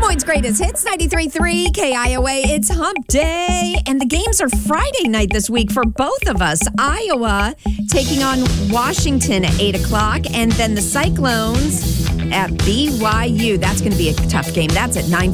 Floyd's greatest hits, 93.3 KIOA. It's hump day, and the games are Friday night this week for both of us. Iowa taking on Washington at 8 o'clock, and then the Cyclones at BYU. That's going to be a tough game. That's at 9.